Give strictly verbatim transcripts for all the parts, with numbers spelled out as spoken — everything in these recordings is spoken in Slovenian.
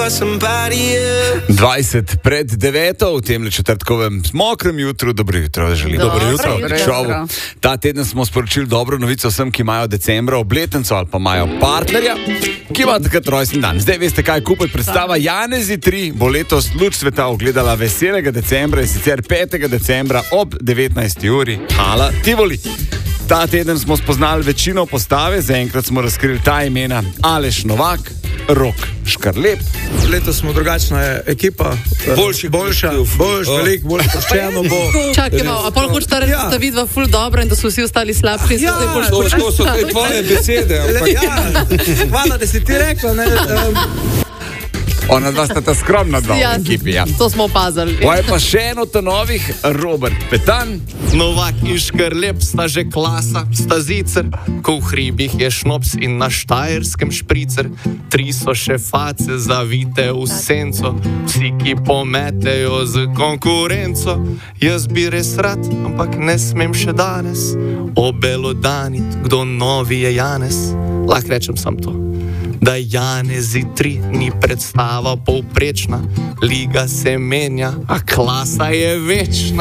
dvajset pred deveto v tem četrtkovem mokrem jutru. Dobro jutro, želim. Dobro jutro. jutro. Ta teden smo sporočili dobro novico vsem, ki imajo decembra obletnico ali pa imajo partnerja, ki ima takrat rojstni dan. Zdaj veste, kaj kupiti. Predstava Janezi tri bo letos luč sveta ogledala veselega decembra, in sicer petega decembra ob devetnajsti uri. Hala Tivoli. Ta teden smo spoznali večino postave, zaenkrat smo razkrili ta imena: Aleš Novak, Rok Škarlep. Letos smo drugačna ekipa, boljši, boljša, boljš, velik, bolj sproščeno bo. Čakaj malo, a pol hočeš reči, da sta vidva ful dobra in da so vsi ostali slabši in so zdaj bolj to, sproščeni. to so te tvoje besede. Ampak ja, hvala, da si ti rekla. Ne, um, Ona dva sta ta skromna dva v ekipi, ja. To smo opazali. Oj, pa še eno ta novih, Robert Petan. Novak in Škarlep sta že klasa, sta zicer, ko v hribih je šnops in na Štajerskem špricer. Tri so še face zavite v senco, vsi, ki pometejo z konkurenco. Jaz bi res rad, ampak ne smem še danes obelodanit, kdo novi je Janez. Lahko rečem sam to, da Janezi tri ni predstava povprečna, liga se menja, a klasa je večna.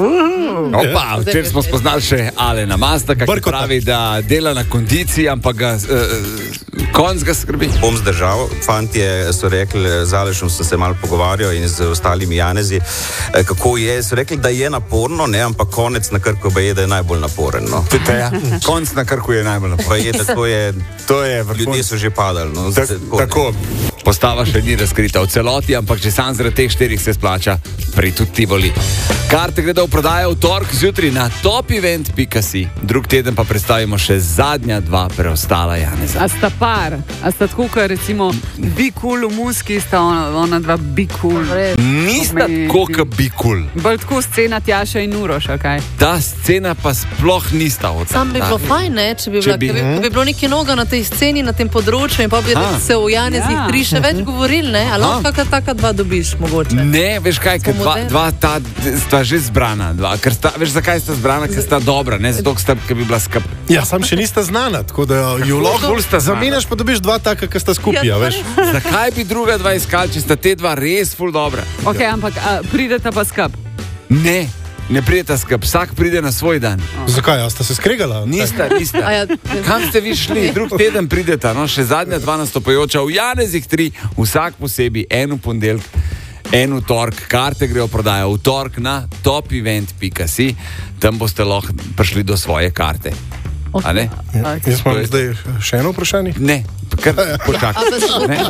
Opa, včeraj smo spoznali še Alena Masta, ki pravi, da dela na kondiciji, ampak ga uh, konc ga skrbi. Bom zdržal. Fantje so rekli, z Alešom sem se malo pogovarjal in z ostalimi Janezi, kako je. So rekli, da je naporno, ne, ampak konec na Krku je, da je najbolj naporen. No. Ja. Konc na Krku je najbolj naporen. Je, tako je, to je ljudje so že padali. No. Tak, tako, postava še ni razkrita v celoti, ampak že sam zaradi teh štirih se splača priti v Tivoli. Karte gredo v prodajo v torek zjutraj na topevent pika si. Drug teden pa predstavimo še zadnja dva preostala Janeza. A sta par, a sta tako, kot recimo Be Cool v Muski, sta ona, ona dva Be Cool. Nista tako, kot Be Cool. Bolj tako scena Tjaša in Uroš, kaj? Ta scena pa sploh nista od Sam bi bilo fajn, ne, če bi, če bila, bi, bi, bi bilo nekaj noga na tej sceni, na tem področju in pa bi se v Janezih tri še več govorili, ne? Ali lahko kakšna taka dva dobiš, mogoče? Ne, veš kaj, ker dva, dva ta sta že zbrana. Dva, ker sta, veš, zakaj sta zbrana? Ker sta dobra, ne zato, ker bi bila skup. Ja, sam še nista znana, tako da jo lahko zamenjaš, pa dobiš dva taka, ki sta skupaj, ja, veš. Zakaj bi druga dva iskali, če sta te dva res ful dobra? Ok, ampak a, prideta pa skup? Ne. Ne prideta skup, vsak pride na svoj dan. Oh. Zakaj, a sta se skregala? Nista, nista. Ja, kam ste vi šli? Drug teden prideta, no, še zadnja dva nastopajoča v Janezih tri, vsak posebej, en v ponedeljek, en v torek. Karte grejo prodajo v torek na topevent pika si, tam boste lahko prišli do svoje karte. Okay. A ne? Ja, jaz imam zdaj še eno vprašanje? Ne, kar počakaj.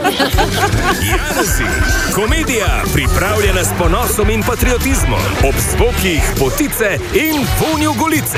Janezi, komedija pripravljena s ponosom in patriotizmom, ob zvokih potice in vonju golice.